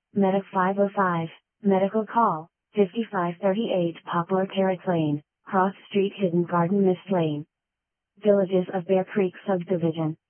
Medic 505, Medical Call, 5538 Poplar Terrace Lane, Cross Street Hidden Garden Mist Lane. Villages of Bear Creek Subdivision.